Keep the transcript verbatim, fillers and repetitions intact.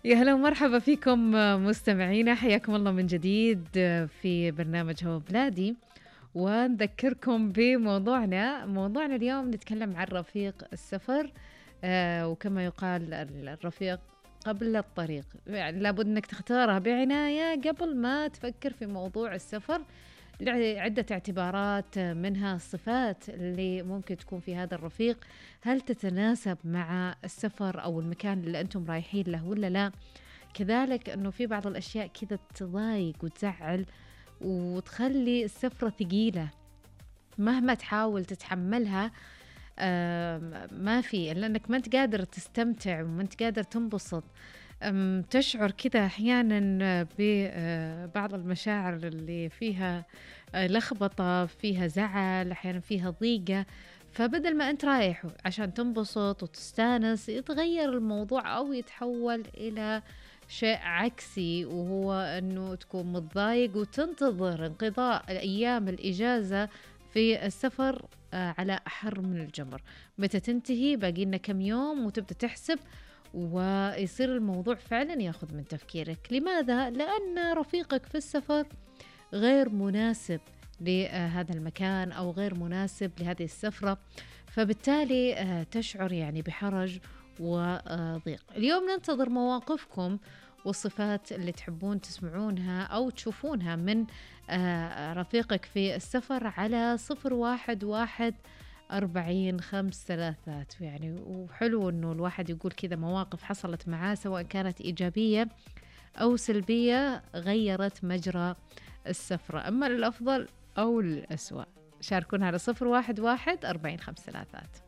يا هلا ومرحبا فيكم مستمعينا، حياكم الله من جديد في برنامج هو بلادي. ونذكركم بموضوعنا. موضوعنا اليوم نتكلم عن رفيق السفر، آه وكما يقال الرفيق قبل الطريق، يعني لابد انك تختارها بعناية قبل ما تفكر في موضوع السفر لعدة اعتبارات، منها الصفات اللي ممكن تكون في هذا الرفيق، هل تتناسب مع السفر أو المكان اللي أنتم رايحين له ولا لا. كذلك أنه في بعض الأشياء كذا تضايق وتزعل وتخلي السفرة ثقيلة، مهما تحاول تتحملها ما في، لأنك ما أنت قادر تستمتع وما أنت قادر تنبسط. تشعر كذا أحيانا ببعض المشاعر اللي فيها لخبطة، فيها زعل، أحيانا فيها ضيقة. فبدل ما أنت رايح عشان تنبسط وتستانس، يتغير الموضوع أو يتحول إلى شيء عكسي، وهو أنه تكون متضايق وتنتظر انقضاء أيام الإجازة في السفر على أحر من الجمر. متى تنتهي؟ باقي لنا كم يوم وتبدأ تحسب، ويصير الموضوع فعلا ياخذ من تفكيرك. لماذا؟ لأن رفيقك في السفر غير مناسب لهذا المكان أو غير مناسب لهذه السفرة، فبالتالي تشعر يعني بحرج وضيق. اليوم ننتظر مواقفكم والصفات اللي تحبون تسمعونها أو تشوفونها من رفيقك في السفر على صفر واحد واحد أربعين خمس ثلاثات. يعني وحلو أنه الواحد يقول كذا مواقف حصلت معاه، سواء كانت إيجابية أو سلبية غيرت مجرى السفرة، أما للأفضل أو للأسوأ. شاركونا على صفر واحد واحد أربعين خمس ثلاثات.